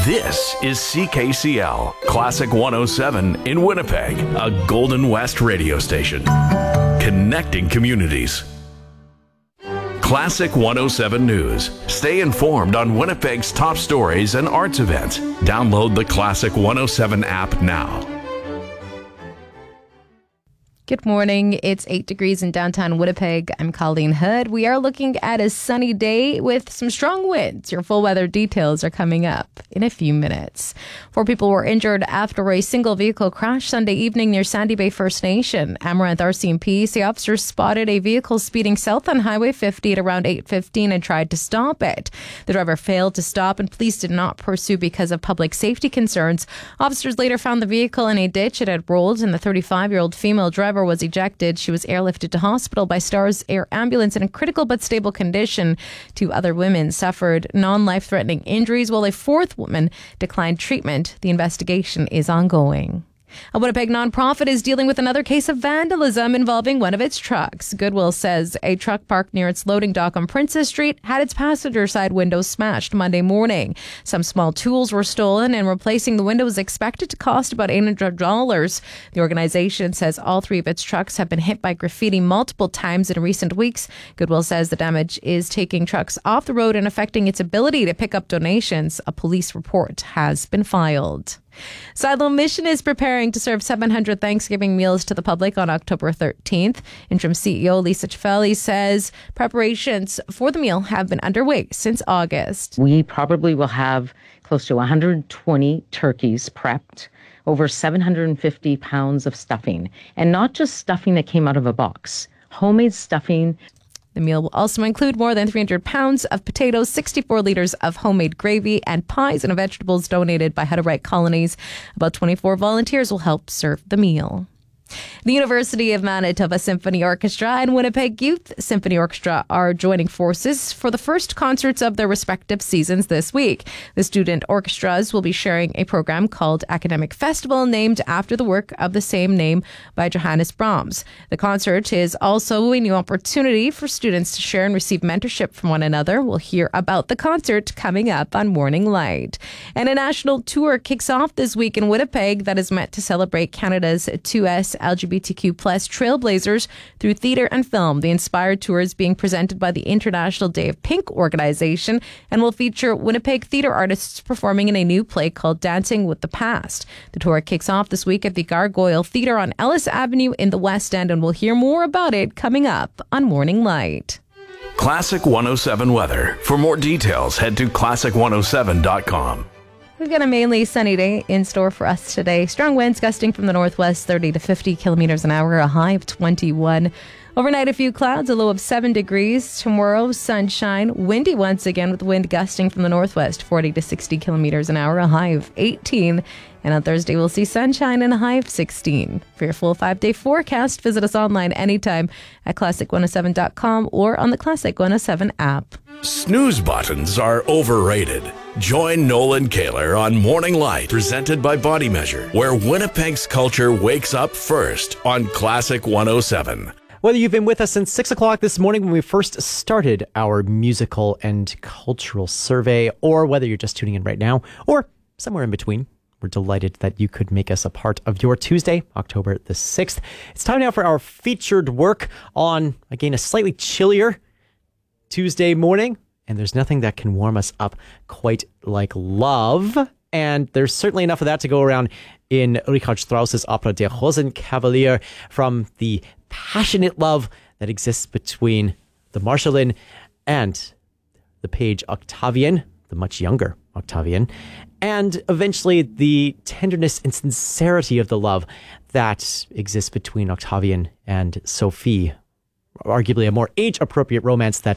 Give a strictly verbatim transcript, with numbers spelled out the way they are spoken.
This is C K C L, Classic one oh seven in Winnipeg, a Golden West radio station. Connecting communities. Classic one oh seven News. Stay informed on Winnipeg's top stories and arts events. Download the Classic one oh seven app now. Good morning. It's eight degrees in downtown Winnipeg. I'm Colleen Hood. We are looking at a sunny day with some strong winds. Your full weather details are coming up in a few minutes. Four people were injured after a single vehicle crash Sunday evening near Sandy Bay First Nation. Amaranth R C M P say officers spotted a vehicle speeding south on Highway fifty at around eight fifteen and tried to stop it. The driver failed to stop and police did not pursue because of public safety concerns. Officers later found the vehicle in a ditch. It had rolled and the thirty-five-year-old female driver was ejected. She was airlifted to hospital by Stars Air Ambulance in a critical but stable condition. Two other women suffered non-life-threatening injuries while a fourth woman declined treatment. The investigation is ongoing. A Winnipeg nonprofit is dealing with another case of vandalism involving one of its trucks. Goodwill says a truck parked near its loading dock on Princess Street had its passenger side windows smashed Monday morning. Some small tools were stolen and replacing the window is expected to cost about eight hundred dollars. The organization says all three of its trucks have been hit by graffiti multiple times in recent weeks. Goodwill says the damage is taking trucks off the road and affecting its ability to pick up donations. A police report has been filed. Silo Mission is preparing to serve seven hundred Thanksgiving meals to the public on October thirteenth. Interim C E O Lisa Cifelli says preparations for the meal have been underway since August. We probably will have close to one hundred twenty turkeys prepped, over seven hundred fifty pounds of stuffing, and not just stuffing that came out of a box, homemade stuffing. The meal will also include more than three hundred pounds of potatoes, sixty-four litres of homemade gravy, and pies and vegetables donated by How to Write Colonies. About twenty-four volunteers will help serve the meal. The University of Manitoba Symphony Orchestra and Winnipeg Youth Symphony Orchestra are joining forces for the first concerts of their respective seasons this week. The student orchestras will be sharing a program called Academic Festival, named after the work of the same name by Johannes Brahms. The concert is also a new opportunity for students to share and receive mentorship from one another. We'll hear about the concert coming up on Morning Light. And a national tour kicks off this week in Winnipeg that is meant to celebrate Canada's two S L G B T Q plus trailblazers through theatre and film. The Inspired Tour is being presented by the International Day of Pink organization and will feature Winnipeg theatre artists performing in a new play called Dancing with the Past. The tour kicks off this week at the Gargoyle Theatre on Ellis Avenue in the West End, and we'll hear more about it coming up on Morning Light. Classic one oh seven weather. For more details, head to classic one oh seven dot com. We've got a mainly sunny day in store for us today. Strong winds gusting from the northwest, thirty to fifty kilometers an hour, a high of twenty-one. Overnight, a few clouds, a low of seven degrees. Tomorrow, sunshine, windy once again with wind gusting from the northwest, forty to sixty kilometers an hour, a high of eighteen. And on Thursday, we'll see sunshine and a high of sixteen. For your full five-day forecast, visit us online anytime at classic one oh seven dot com or on the Classic one oh seven app. Snooze buttons are overrated. Join Nolan Kaler on Morning Light, presented by Body Measure, where Winnipeg's culture wakes up first on Classic one oh seven. Whether you've been with us since six o'clock this morning when we first started our musical and cultural survey, or whether you're just tuning in right now, or somewhere in between, we're delighted that you could make us a part of your Tuesday, October the sixth. It's time now for our featured work on, again, a slightly chillier Tuesday morning. And there's nothing that can warm us up quite like love. And there's certainly enough of that to go around in Richard Strauss's opera Der Rosenkavalier, from the passionate love that exists between the Marschallin and the page Octavian, the much younger Octavian, and eventually the tenderness and sincerity of the love that exists between Octavian and Sophie, arguably a more age-appropriate romance that